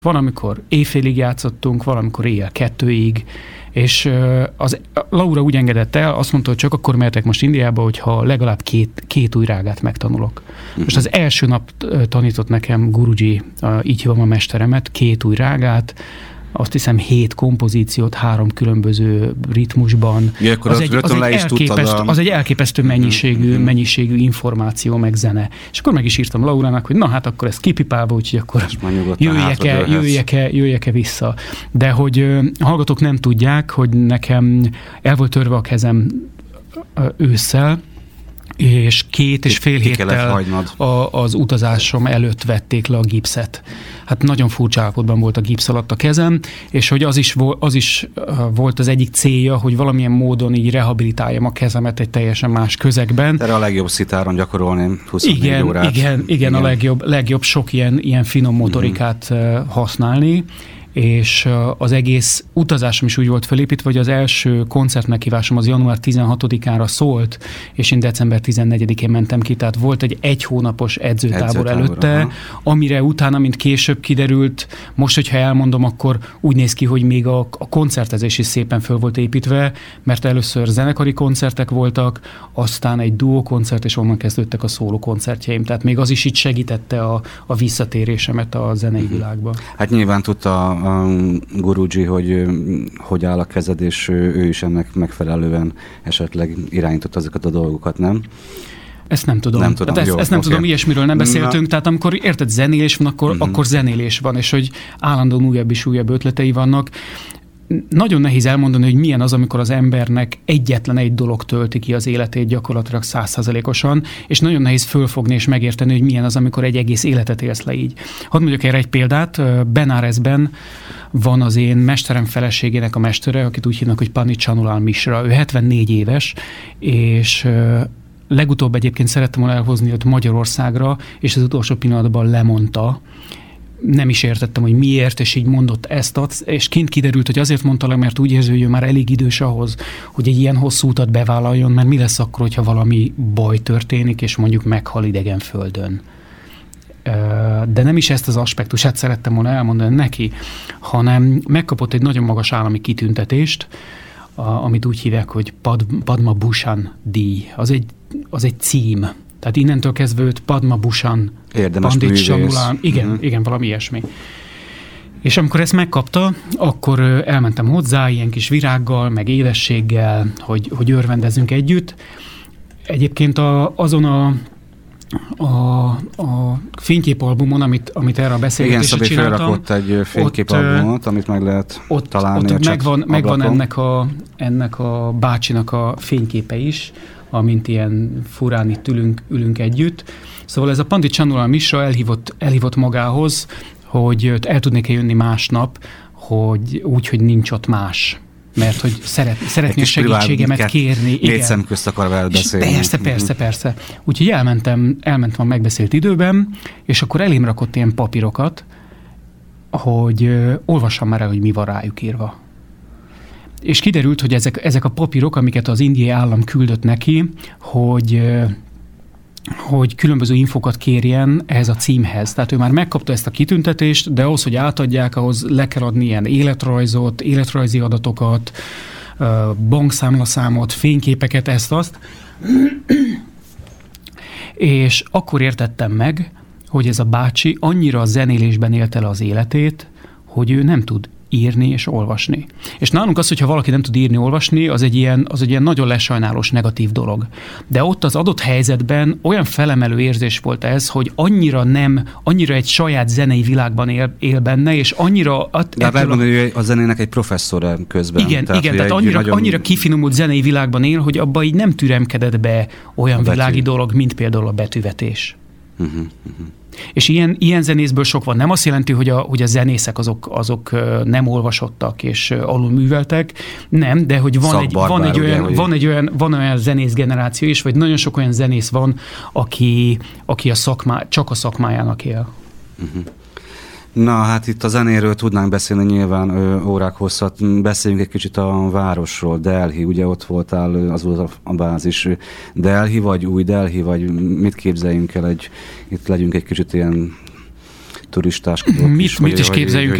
Valamikor éjfélig játszottunk, valamikor éjjel 2-ig, és Laura úgy engedett el, azt mondta, hogy csak akkor mehetek most Indiába, hogyha legalább két új rágát megtanulok. Most az első nap tanított nekem Guruji, így hívom a mesteremet, 2 új rágát, azt hiszem 7 kompozíciót, 3 különböző ritmusban. Ja, akkor az egy elképesztő mennyiségű információ, meg zene. És akkor meg is írtam Laurának, hogy na hát akkor ez kipipálva, úgyhogy akkor jöjjek-e vissza. De hogy a hallgatók nem tudják, hogy nekem el volt törve a kezem ősszel, és 2,5 héttel az utazásom előtt vették le a gipszet. Hát nagyon furcsa állapotban volt a gipsz alatt a kezem, és hogy az is volt az egyik célja, hogy valamilyen módon így rehabilitáljam a kezemet egy teljesen más közegben. Erre a legjobb szitáron gyakorolni 24 órát. Igen, a legjobb sok ilyen finom motorikát használni, és az egész utazásom is úgy volt felépítve, hogy az első koncertmeghívásom az január 16-ára szólt, és én december 14-én mentem ki, tehát volt egy 1 hónapos edzőtábor előtte, amire utána, mint később kiderült, most, hogyha elmondom, akkor úgy néz ki, hogy még a koncertezés is szépen föl volt építve, mert először zenekari koncertek voltak, aztán egy duó koncert, és onnan kezdődtek a szóló koncertjeim, tehát még az is így segítette a visszatérésemet a zenei világba. Hát nyilván tudta a Guruji, hogy áll a kezed, és ő is ennek megfelelően esetleg irányított azokat a dolgokat, nem? Ezt nem tudom. Ezt nem tudom, ilyesmiről nem beszéltünk, tehát amikor érted, zenélés van, akkor zenélés van, és hogy állandóan újabb és újabb ötletei vannak. Nagyon nehéz elmondani, hogy milyen az, amikor az embernek egyetlen egy dolog tölti ki az életét gyakorlatilag 100%-osan, és nagyon nehéz fölfogni és megérteni, hogy milyen az, amikor egy egész életet élsz le így. Hadd mondjuk erre egy példát, Benaresben van az én mesterem feleségének a mestere, akit úgy hívnak, hogy Pandit Chanulal Mishra. Ő 74 éves, és legutóbb egyébként szerettem volna elhozni őt Magyarországra, és az utolsó pillanatban lemondta. Nem is értettem, hogy miért, és így mondott ezt, és kint kiderült, hogy azért mondta le, mert úgy érzi, hogy ő már elég idős ahhoz, hogy egy ilyen hosszú utat bevállaljon, mert mi lesz akkor, hogyha valami baj történik, és mondjuk meghal idegen földön. De nem is ezt az aspektusát szerettem volna elmondani neki, hanem megkapott egy nagyon magas állami kitüntetést, amit úgy hívják, hogy Padma Bhushan díj. Az egy cím. Tehát innentől kezdve őt Padma Bhushan, Pandit Chanulal, igen, valami ilyesmi. És amikor ezt megkapta, akkor elmentem hozzá ilyen kis virággal, meg édességgel, hogy örvendezzünk együtt. Egyébként azon a fényképalbumon, amit erre a beszélgetésre csináltam. Igen, Szabi felrakott egy fényképalbumot, amit meg lehet találni. Ott megvan ennek a bácsinak a fényképe is, amint ilyen furán itt ülünk együtt. Szóval ez a Pandit Chanulal Mishra elhívott magához, hogy el tudnék-e jönni másnap, hogy nincs ott más. Mert hogy szeretné a segítségemet kérni. Négy szem közt akar veled beszélni. Persze. Úgyhogy elmentem a megbeszélt időben, és akkor elém rakott ilyen papírokat, hogy olvassam már el, hogy mi van rájuk írva. És kiderült, hogy ezek a papírok, amiket az indiai állam küldött neki, hogy különböző infokat kérjen ehhez a címhez. Tehát ő már megkapta ezt a kitüntetést, de ahhoz, hogy átadják, ahhoz le kell adni ilyen életrajzot, életrajzi adatokat, bankszámlaszámot, fényképeket, ezt-azt. És akkor értettem meg, hogy ez a bácsi annyira a zenélésben élte le az életét, hogy ő nem tud írni és olvasni. És nálunk az, hogyha valaki nem tud írni, olvasni, az egy ilyen nagyon lesajnálós, negatív dolog. De ott az adott helyzetben olyan felemelő érzés volt ez, hogy annyira egy saját zenei világban él benne, és annyira... De elmondani, hogy a zenének egy professzora közben. Igen, tehát annyira kifinomult zenei világban él, hogy abba így nem türemkedett be olyan világi dolog, mint például a betűvetés. És ilyen zenészből sok van. Nem azt jelenti, hogy a zenészek azok nem olvasottak és alulműveltek, nem, de hogy van olyan zenész generáció is, vagy nagyon sok olyan zenész van, aki csak a szakmájának él. Na, hát itt a zenéről tudnánk beszélni nyilván órák hosszat. Beszéljünk egy kicsit a városról. Delhi, ugye ott voltál, az volt a bázis. Delhi vagy új Delhi, vagy mit képzeljünk el, itt legyünk egy kicsit ilyen turistáskodók mit is képzeljünk